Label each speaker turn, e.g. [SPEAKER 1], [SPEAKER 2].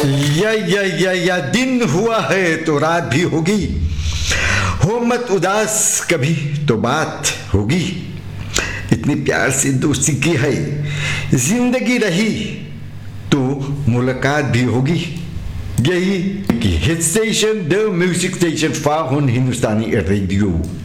[SPEAKER 1] या दिन हुआ है तो रात भी होगी, हो मत उदास कभी तो बात होगी। इतनी प्यार से दोस्ती की है, जिंदगी रही तो मुलाकात भी होगी। यही कि hit station the music station फाहुन Hindustani radio.